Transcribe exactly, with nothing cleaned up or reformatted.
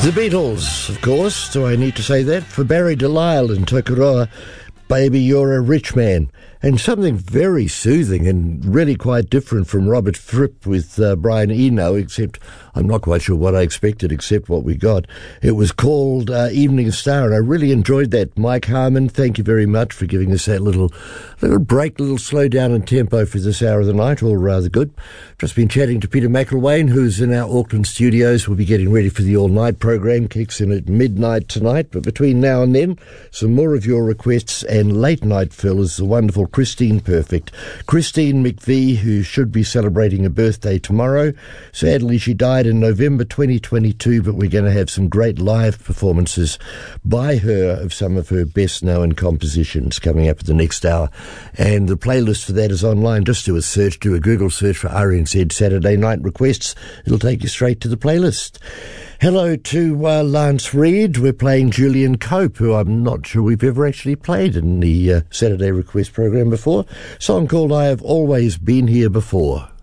The Beatles, of course. Do I need to say that? For Barry Delisle and Tokoroa, Baby, You're a Rich Man. And something very soothing and really quite different from Robert Fripp with uh, Brian Eno, except I'm not quite sure what I expected except what we got. It was called uh, Evening Star, and I really enjoyed that. Mike Harmon, thank you very much for giving us that little little break, little slow down in tempo for this hour of the night, all rather good. Just been chatting to Peter McElwain, who's in our Auckland studios. We'll be getting ready for the all-night program, kicks in at midnight tonight, but between now and then, some more of your requests, and late night Phil is the wonderful Christine Perfect. Christine McVie, who should be celebrating a birthday tomorrow. Sadly, she died in November twenty twenty-two, but we're going to have some great live performances by her of some of her best-known compositions coming up at the next hour. And the playlist for that is online. Just do a search, do a Google search for R N Z Saturday Night Requests. It'll take you straight to the playlist. Hello to uh, Lance Reed. We're playing Julian Cope, who I'm not sure we've ever actually played in the uh, Saturday Request program before. Song called I Have Always Been Here Before.